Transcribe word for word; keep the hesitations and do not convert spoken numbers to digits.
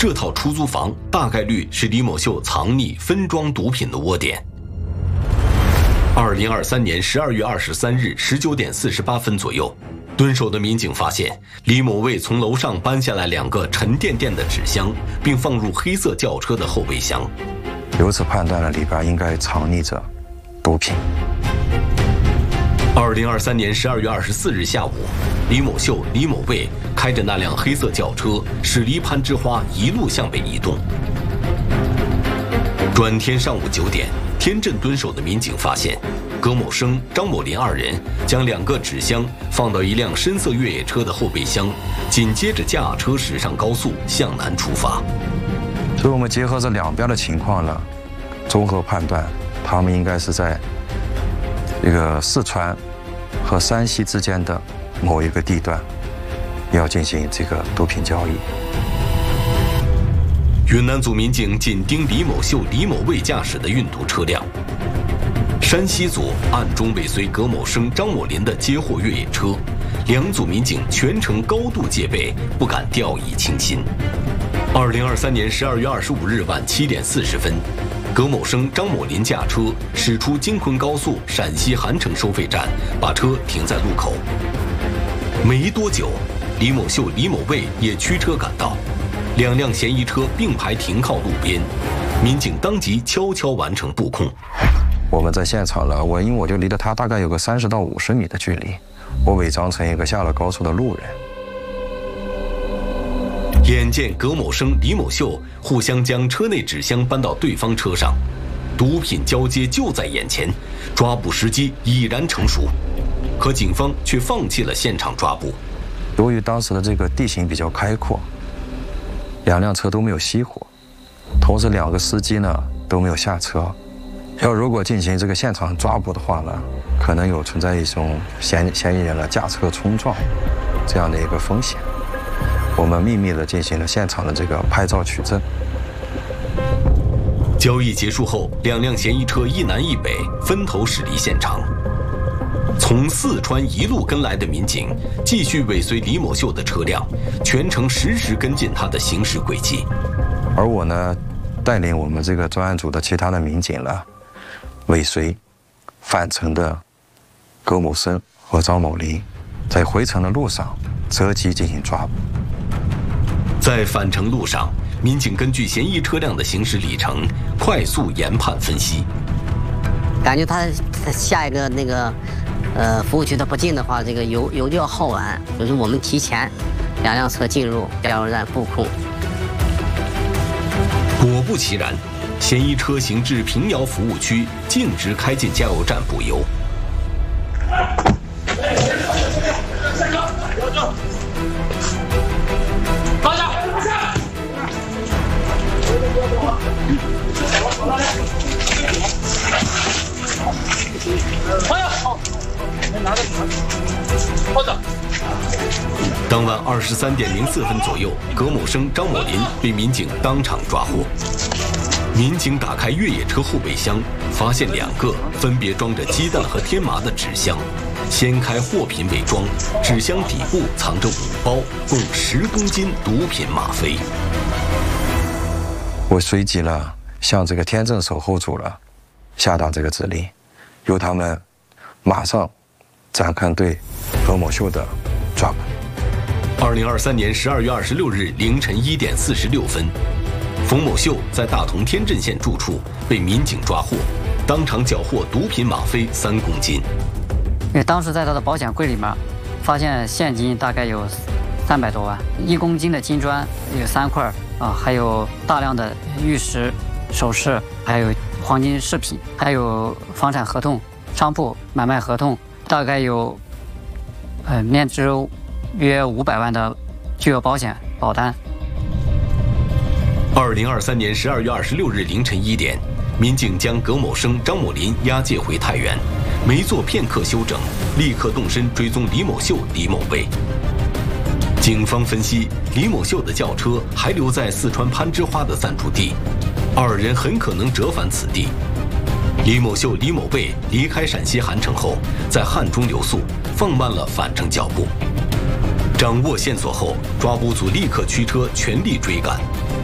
这套出租房大概率是李某秀藏匿分装毒品的窝点。二零二三年十二月二十三日十九点四十八分左右，蹲守的民警发现李某卫从楼上搬下来两个沉甸甸的纸箱，并放入黑色轿车的后备箱。 由此判断了里边应该藏匿着毒品。 二零二三年十二月二十四日下午，李某秀、李某卫开着那辆黑色轿车驶离攀枝花，一路向北移动。转天上午九点，天镇蹲守的民警发现，葛某生、张某林二人将两个纸箱放到一辆深色越野车的后备箱，紧接着驾车驶上高速向南出发。 所以我们结合这两边的情况呢，综合判断，他们应该是在这个四川和山西之间的某一个地段，要进行这个毒品交易。 云南组民警紧盯李某秀、李某卫驾驶的运毒车辆，山西组暗中尾随葛某生、张某林的接货越野车，两组民警全程高度戒备，不敢掉以轻心。二零二三年十二月二十五日晚七点四十分，葛某生、张某林驾车驶出京昆高速陕西韩城收费站，把车停在路口。没多久，李某秀、李某卫也驱车赶到，两辆嫌疑车并排停靠路边，民警当即悄悄完成布控。 我们在现场了，我因为我就离着他大概有个三十到五十米的距离，我伪装成一个下了高速的路人。 眼见葛某生、李某秀互相将车内纸箱搬到对方车上，毒品交接就在眼前，抓捕时机已然成熟，可警方却放弃了现场抓捕。 由于当时的这个地形比较开阔，两辆车都没有熄火，同时两个司机呢都没有下车。要如果进行这个现场抓捕的话呢，可能有存在一种嫌嫌疑人的驾车冲撞这样的一个风险。我们秘密地进行了现场的这个拍照取证。 交易结束后，两辆嫌疑车一南一北分头驶离现场。从四川一路跟来的民警继续尾随李某秀的车辆，全程实时跟进他的行驶轨迹。 而我呢，带领我们这个专案组的其他的民警呢，尾随返程的葛某生和张某林，在回程的路上择机进行抓捕。 在返程路上，民警根据嫌疑车辆的行驶里程，快速研判分析。 感觉他下一个那个呃服务区他不进的话，这个油油就要耗完，就是我们提前两辆车进入加油站布控。 果不其然，嫌疑车行至平遥服务区，径直开进加油站补油。 放下！放下！好，拿着，放着。 当晚二十三点零四分左右，葛某生、张某林被民警当场抓获。民警打开越野车后备箱，发现两个分别装着鸡蛋和天麻的纸箱。掀开货品伪装，纸箱底部藏着五包，共十公斤毒品吗啡。 我随即呢向这个天镇守候组了下达这个指令，由他们马上展开对葛某秀的抓捕。 二零二三年十二月二十六日凌晨一点四十六分，冯某秀在大同天镇县住处被民警抓获，当场缴获毒品吗啡三公斤。 因为当时在他的保险柜里面，发现现金大概有三百多万，一公斤的金砖有三块啊，还有大量的玉石、首饰，还有黄金饰品，还有房产合同、商铺买卖合同，大概有呃面值约五百万的巨额保险保单。 二零二三年十二月二十六日凌晨一点，民警将葛某生、张某林押解回太原。没做片刻休整，立刻动身追踪李某秀、李某卫。警方分析，李某秀的轿车还留在四川攀枝花的暂住地，二人很可能折返此地。李某秀、李某卫离开陕西韩城后，在汉中留宿，放慢了返程脚步。掌握线索后，抓捕组立刻驱车全力追赶。